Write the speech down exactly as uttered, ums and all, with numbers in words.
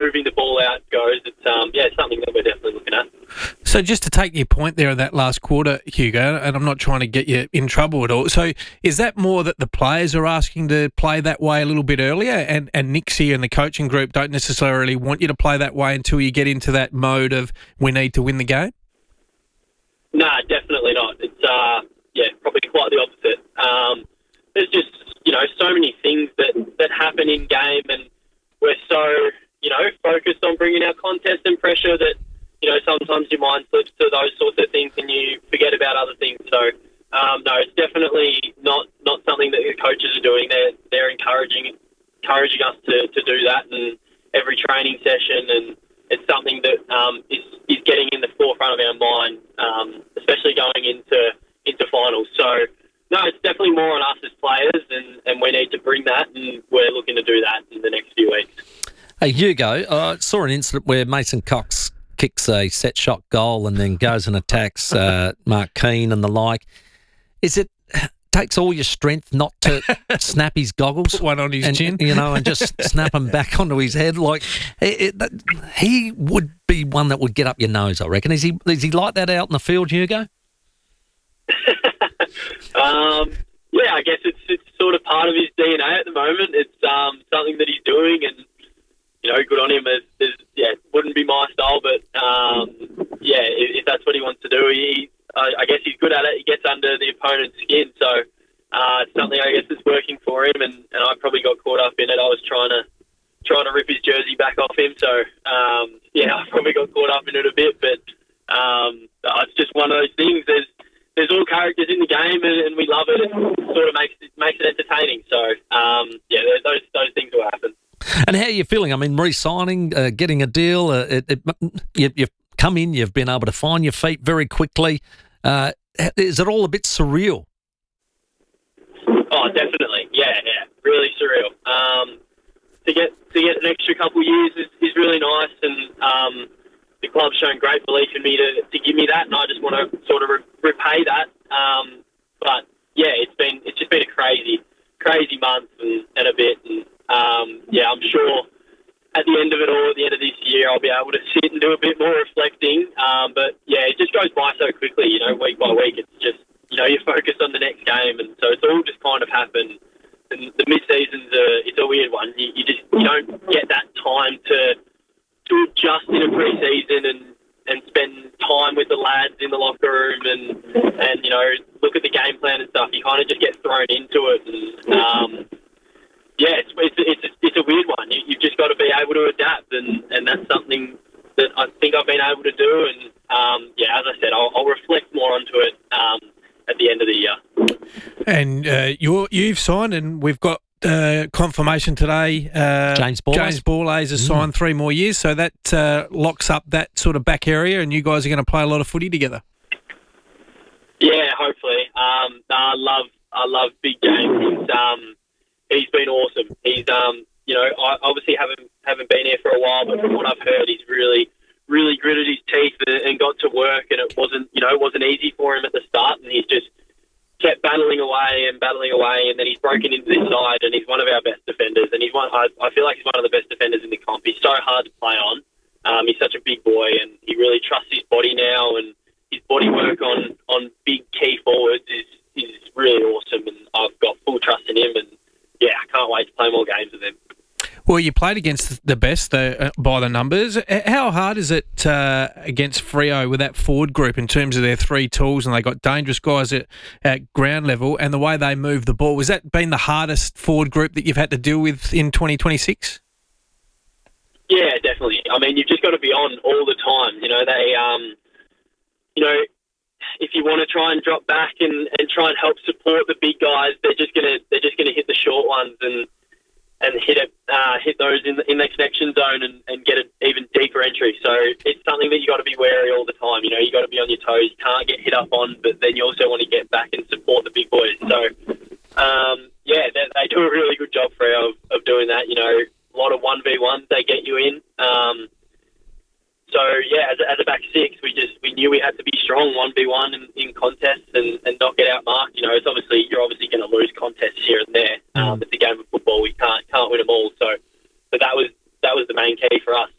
moving the ball out goes, it's um, yeah, it's something that we're definitely looking at. So just to take your point there in that last quarter, Hugo, and I'm not trying to get you in trouble at all. So is that more that the players are asking to play that way a little bit earlier, and, and Nixie and the coaching group don't necessarily want you to play that way until you get into that mode of we need to win the game? No, definitely not. It's uh, yeah, probably quite the opposite. Um, there's just, you know, so many things that, that happen in game, and we're so, you know, focused on bringing our contest and pressure that, you know, sometimes your mind slips to those sorts of things and you forget about other things. So, um, no, it's definitely not, not something that the coaches are doing. They're, they're encouraging encouraging us to, to do that in every training session, and it's something that um, is, is getting in the forefront of our mind, um, especially going into into finals. So, no, it's definitely more on us as players, and, and we need to bring that, and we're looking to do that in the next few weeks. Hey, Hugo, I saw an incident where Mason Cox kicks a set shot goal and then goes and attacks uh, Mark Keane and the like. Is it takes all your strength not to snap his goggles? Put one on his and, chin. You know, and just snap them back onto his head? Like, it, it, he would be one that would get up your nose, I reckon. Is he, is he like that out in the field, Hugo? um, yeah, I guess it's it's sort of part of his D N A at the moment. It's um, something that he's doing, and, you know, good on him. It's, it's, yeah, it wouldn't be my style, but, um, yeah, if, if that's what he wants to do, he, I, I guess he's good at it. He gets under the opponent's skin, so uh, it's something I guess is working for him, and, and I probably got caught up in it. I was trying to trying to rip his jersey back off him, so, um, yeah, I probably got caught up in it a bit, but um, it's just one of those things. There's There's all characters in the game, and, and we love it, and it sort of makes it, makes it entertaining. So, um, yeah, those those things will happen. And how are you feeling? I mean, re-signing, uh, getting a deal, uh, it, it, you, you've come in, you've been able to find your feet very quickly. Uh, is it all a bit surreal? Oh, definitely. Yeah, yeah, really surreal. Um, to get to get an extra couple of years is, is really nice, and um, the club's shown great belief in me to, to give me that, and I just want to sort of re- repay that. Um, but yeah, it's been it's just been a crazy, crazy month and, and a bit. And um, yeah, I'm sure at the end of it all, at the end of this year, I'll be able to sit and do a bit more reflecting. Um, but yeah, it just goes by so quickly, you know, week by week. It's just, you know, you're focused on the next game, and so it's all just kind of happened. And the mid-season's a, it's a weird one. You, you just you don't get that time to to adjust in a pre-season and, and spend time with the lads in the locker room and, and you know, look at the game plan and stuff. You kind of just get thrown into it. And, um, yeah, it's, it's, it's, it's a weird one. You, you've just got to be able to adapt, and, and that's something that I think I've been able to do. And, um, yeah, as I said, I'll, I'll reflect more onto it um, at the end of the year. And uh, you're, you've signed, and we've got Uh, confirmation today. Uh, James Borlase. James Borlase has signed mm. three more years, so that uh, locks up that sort of back area, and you guys are going to play a lot of footy together. Yeah, hopefully. Um, I love, I love Big James. He's, um, he's been awesome. He's, um, you know, I obviously haven't haven't been here for a while, but from what I've heard, he's really, really gritted his teeth and, and got to work, and it wasn't, you know, it wasn't easy for him at the start, and he's just kept battling away and battling away, and then he's broken into this side, and he's one of our best defenders, and he's one. I, I feel like he's one of the best defenders in the comp. He's so hard to play on. Um, he's such a big boy, and he really trusts his body now, and his body work on, on big key forwards is, is really awesome, and I've got full trust in him, and yeah, I can't wait to play more games with him. Well, you played against the best uh, by the numbers. How hard is it uh, against Freo with that forward group in terms of their three tools, and they got dangerous guys at, at ground level, and the way they move the ball? Has that been the hardest forward group that you've had to deal with in twenty twenty-six? Yeah, definitely. I mean, you've just got to be on all the time. You know, they, um, you know, if you want to try and drop back and, and try and help support the big guys, they're just gonna they're just gonna hit the short ones and. and hit it, uh, hit those in the, in the connection zone and, and get an even deeper entry. So it's something that you got to be wary all the time. You know, you got to be on your toes. You can't get hit up on, but then you also want to get back and support the big boys. So, um, yeah, they, they do a really good job, Freo, of, of doing that. You know, a lot of one v ones they get you in. Um, so, yeah, as a, as a back six, we just we knew we had to be strong one v one in, in contests and, and not get outmarked. You know, it's obviously you're obviously going to lose contests here and there. Um, it's a game of football. We can't can't win them all. So, but that was that was the main key for us.